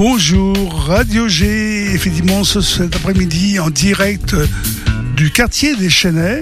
Bonjour, Radio G, effectivement cet après-midi en direct du quartier des Chênaies.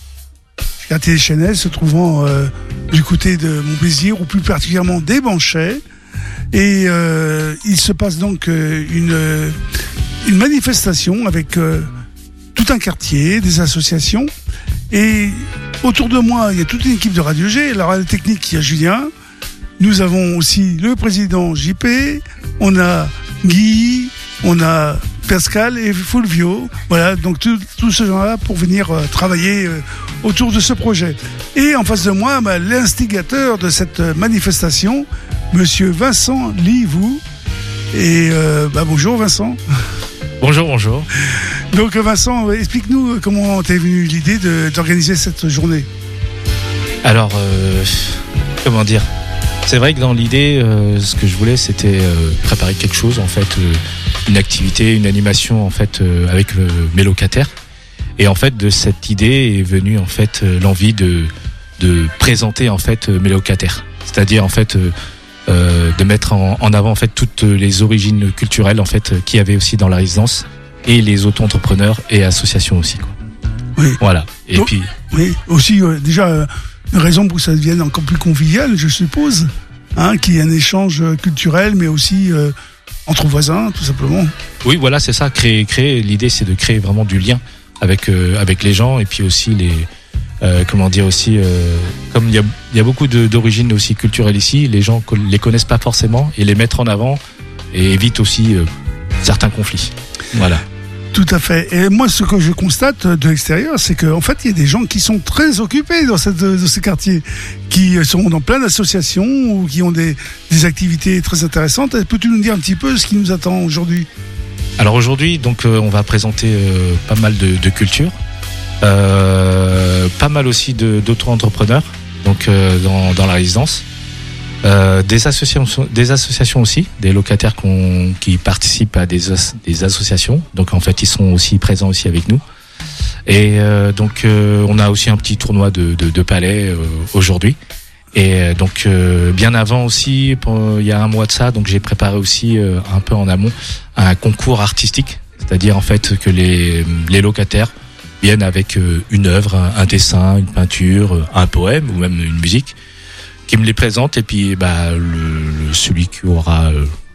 Le quartier des Chênaies se trouvant du côté de Montplaisir, ou plus particulièrement des Banchais. Et il se passe donc une manifestation avec tout un quartier, des associations. Et autour de moi, il y a toute une équipe de Radio G. Alors à la technique, il y a Julien. Nous avons aussi le président JP, on a Guy, on a Pascal et Fulvio. Voilà, donc tous ces gens-là pour venir travailler autour de ce projet. Et en face de moi, l'instigateur de cette manifestation, Monsieur Vincent Livou. Et bonjour Vincent. Bonjour. Donc Vincent, explique-nous comment t'es venu l'idée d'organiser cette journée. Alors, comment dire ? C'est vrai que dans l'idée, ce que je voulais, c'était préparer quelque chose, en fait, une activité, une animation, en fait, avec mes locataires. Et en fait, de cette idée est venue en fait l'envie de présenter en fait mes locataires. C'est-à-dire en fait de mettre en avant en fait toutes les origines culturelles en fait qu'il y avait aussi dans la résidence et les auto-entrepreneurs et associations aussi, quoi. Oui. Voilà. Et donc, puis oui, aussi déjà une raison pour que ça devienne encore plus convivial, je suppose, qu'il y ait un échange culturel, mais aussi entre voisins, tout simplement. Oui, voilà, c'est ça. Créer. L'idée, c'est de créer vraiment du lien avec les gens, et puis aussi comme il y a beaucoup d'origines aussi culturelles ici, les gens les connaissent pas forcément, et les mettre en avant et évite aussi certains conflits. Voilà. Tout à fait. Et moi, ce que je constate de l'extérieur, c'est qu'en fait, il y a des gens qui sont très occupés dans ces quartiers, qui sont dans plein d'associations ou qui ont des activités très intéressantes. Peux-tu nous dire un petit peu ce qui nous attend aujourd'hui ? Alors aujourd'hui, donc, on va présenter pas mal de cultures, pas mal aussi d'auto-entrepreneurs, donc dans la résidence. Des associations aussi, des locataires qui participent à des associations. Donc en fait, ils sont aussi présents aussi avec nous. Et donc on a aussi un petit tournoi de palais aujourd'hui. Et donc bien avant aussi, il y a un mois de ça, donc j'ai préparé aussi un peu en amont un concours artistique, c'est-à-dire en fait que les locataires viennent avec une œuvre, un dessin, une peinture, un poème ou même une musique, qui me les présente, et puis celui qui aura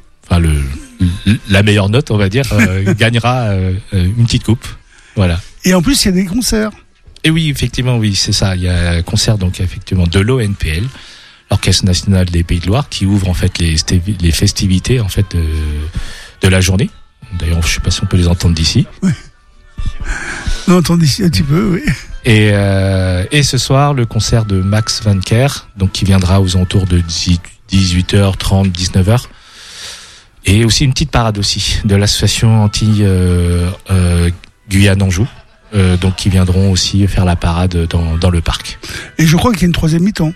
la meilleure note, on va dire, gagnera une petite coupe. Voilà. Et en plus, il y a des concerts. Et oui, effectivement, oui, c'est ça. Il y a un concert donc effectivement de l'ONPL, l'Orchestre National des Pays de Loire, qui ouvre en fait les festivités en fait de la journée. D'ailleurs, je sais pas si on peut les entendre d'ici. Oui. On entend d'ici un petit peu, oui. Et ce soir, le concert de Max Van Ker, donc qui viendra aux alentours de 18h30, 19h. Et aussi une petite parade aussi de l'association anti-Guyane Anjou, donc qui viendront aussi faire la parade dans le parc. Et je crois qu'il y a une troisième mi-temps.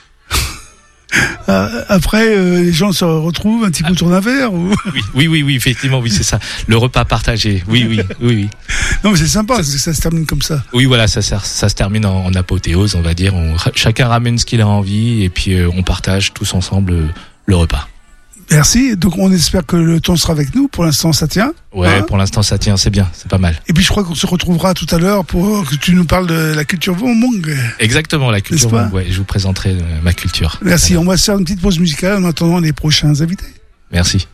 Après, les gens se retrouvent un petit peu autour d'un verre ou... Oui, effectivement, oui, c'est ça. Le repas partagé, oui. Non, mais c'est sympa, parce que ça se termine comme ça. Oui, voilà, ça se termine en apothéose, on va dire. Chacun ramène ce qu'il a envie, et puis on partage tous ensemble le repas. Merci. Donc on espère que le temps sera avec nous. Pour l'instant, ça tient. Ouais, pour l'instant, ça tient. C'est bien, c'est pas mal. Et puis je crois qu'on se retrouvera tout à l'heure pour que tu nous parles de la culture Hmong. Exactement, la culture Hmong. Ouais, je vous présenterai ma culture. Merci. On va se faire une petite pause musicale en attendant les prochains invités. Merci.